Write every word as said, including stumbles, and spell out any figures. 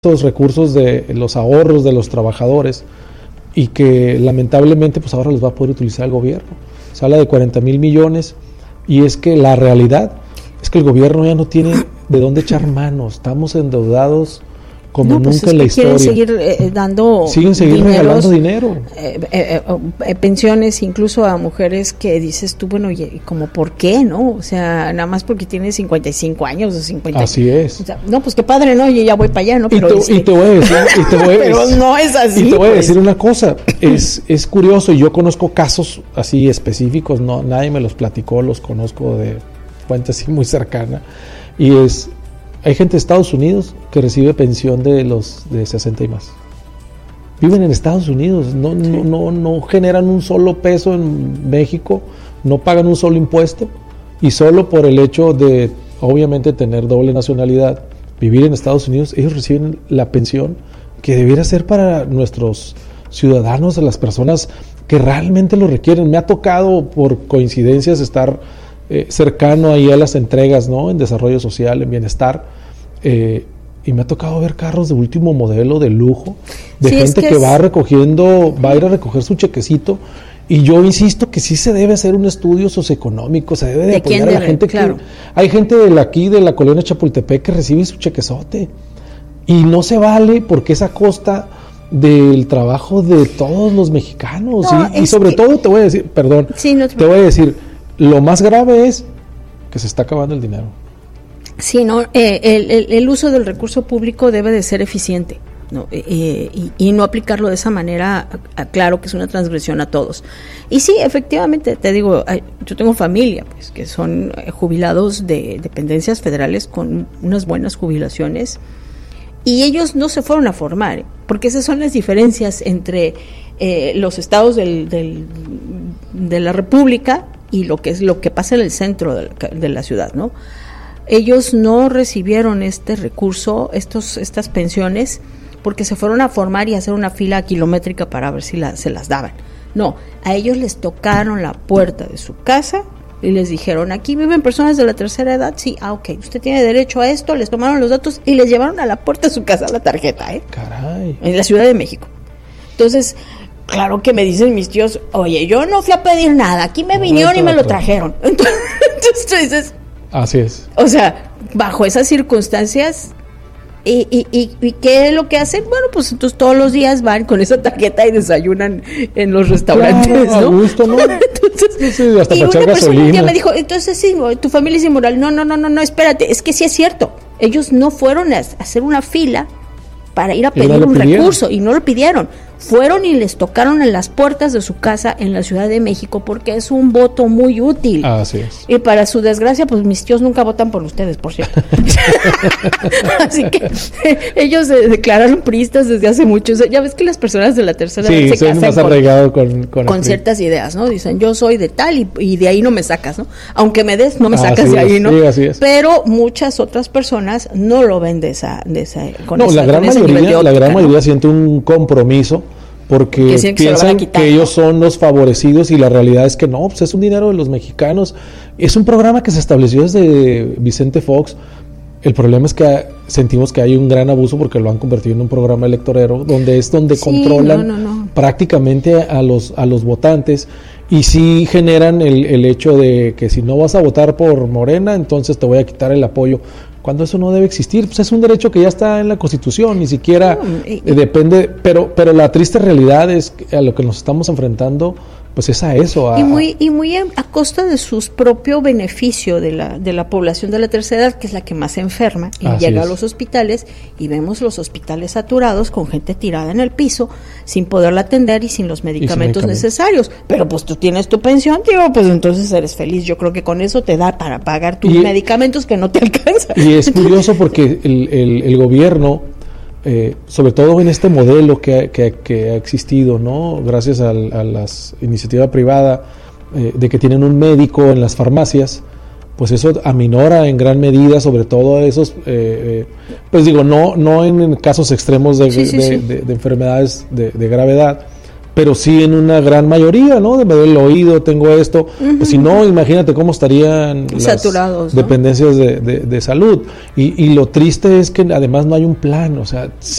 Los recursos de los ahorros de los trabajadores y que lamentablemente pues ahora los va a poder utilizar el gobierno. Se habla de cuarenta mil millones y es que la realidad es que el gobierno ya no tiene de dónde echar manos, estamos endeudados como no, pues nunca es en la que historia. Quieren seguir eh, dando siguen seguir dineros, regalando dinero. Eh, eh, eh, pensiones incluso a mujeres que dices tú, bueno, y como por qué, ¿no? O sea, nada más porque tienes cincuenta y cinco años o cincuenta. Así es. O sea, no, pues qué padre, ¿no? Yo ya voy para allá, ¿no? Pero y, te, este, y te voy a decir, y te voy a pero decir, no es así. Y te voy a pues. decir una cosa, es, es curioso, yo conozco casos así específicos, no, nadie me los platicó, los conozco de fuente así muy cercana, y es, hay gente de Estados Unidos que recibe pensión de los de sesenta y más. Viven en Estados Unidos, no, sí. no, no, no generan un solo peso en México, no pagan un solo impuesto, y solo por el hecho de, obviamente, tener doble nacionalidad, vivir en Estados Unidos, ellos reciben la pensión que debiera ser para nuestros ciudadanos, las personas que realmente lo requieren. Me ha tocado, por coincidencias, estar eh, cercano ahí a las entregas, ¿no? En desarrollo social, en bienestar, eh, y me ha tocado ver carros de último modelo, de lujo, de sí, gente es que, que es... va recogiendo, va a ir a recoger su chequecito. Y yo insisto que sí se debe hacer un estudio socioeconómico, se debe de, de apoyar a la debe, gente claro. que... Hay gente de la, aquí de la colonia Chapultepec que recibe su chequezote. Y no se vale porque es a costa del trabajo de todos los mexicanos. No, y, y sobre que... todo te voy a decir, perdón, sí, no te... te voy a decir, lo más grave es que se está acabando el dinero. Sí, no, eh, el, el, el uso del recurso público debe de ser eficiente. No, eh, y, y no aplicarlo de esa manera, a, a, claro que es una transgresión a todos. Y sí, efectivamente, te digo, yo tengo familia, pues, que son jubilados de dependencias federales con unas buenas jubilaciones, y ellos no se fueron a formar, porque esas son las diferencias entre eh, los estados del, del, de la República y lo que es lo que pasa en el centro de la, de la ciudad, ¿no? Ellos no recibieron este recurso, estos, estas pensiones, porque se fueron a formar y a hacer una fila kilométrica para ver si la, se las daban. No, a ellos les tocaron la puerta de su casa y les dijeron, aquí viven personas de la tercera edad, sí, ah, ok, usted tiene derecho a esto, les tomaron los datos y les llevaron a la puerta de su casa la tarjeta, ¿eh? Caray. En la Ciudad de México. Entonces, claro que me dicen mis tíos, oye, yo no fui a pedir nada, aquí me no, vinieron y me lo trajeron. Entonces, entonces, así es. O sea, bajo esas circunstancias... ¿Y, y, y, ¿Y qué es lo que hacen? Bueno, pues entonces todos los días van con esa tarjeta y desayunan en los restaurantes, claro, ¿no? A gusto, ¿no? Entonces, sí, hasta y para una echar persona gasolina. un día me dijo, entonces sí, tu familia es inmoral. No, no, no, no, no, espérate, es que sí es cierto. Ellos no fueron a hacer una fila para ir a pedir no un pidieron. recurso y no lo pidieron. Fueron y les tocaron en las puertas de su casa en la Ciudad de México porque es un voto muy útil. Así es. Y para su desgracia, pues mis tíos nunca votan por ustedes, por cierto. Así que eh, ellos se declararon priistas desde hace mucho. O sea, ya ves que las personas de la tercera sí, edad se casan más arraigado con, con, con ciertas ideas, ¿no? Dicen, yo soy de tal y, y de ahí no me sacas, ¿no? Aunque me des, no me sacas así de ahí, es, ¿no? Sí, así es. Pero muchas otras personas no lo ven de esa, de esa, con no, esa, la gran con ese mayoría, óptica, la gran ¿no? mayoría siente un compromiso porque que piensan que, que ellos son los favorecidos y la realidad es que no, pues es un dinero de los mexicanos. Es un programa que se estableció desde Vicente Fox. El problema es que sentimos que hay un gran abuso porque lo han convertido en un programa electorero donde es donde sí, controlan no, no, no. prácticamente a los a los votantes y sí generan el, el hecho de que si no vas a votar por Morena, entonces te voy a quitar el apoyo. Cuando eso no debe existir, pues es un derecho que ya está en la Constitución, ni siquiera no, y, eh, depende, pero pero la triste realidad es que a lo que nos estamos enfrentando, pues es a eso. A, y muy y muy a, a costa de su propio beneficio de la de la población de la tercera edad, que es la que más se enferma, y llega es. a los hospitales y vemos los hospitales saturados con gente tirada en el piso, sin poderla atender y sin los medicamentos, sin medicamentos necesarios. Pero pues tú tienes tu pensión, tío, pues entonces eres feliz. Yo creo que con eso te da para pagar tus y, medicamentos que no te alcanzan. Y es curioso porque el, el, el gobierno, eh, sobre todo en este modelo que ha, que, que ha existido, ¿no? Gracias a, a la iniciativa privada, eh, de que tienen un médico en las farmacias, pues eso aminora en gran medida, sobre todo esos, eh, eh, pues digo, no no en, en casos extremos de, sí, sí, de, sí. de, de, de enfermedades de, de gravedad, pero sí en una gran mayoría, ¿no? Me duele el oído, tengo esto, uh-huh. Pues si no, imagínate cómo estarían saturados, las dependencias, ¿no? de, de, de salud. Y, y lo triste es que además no hay un plan, o sea,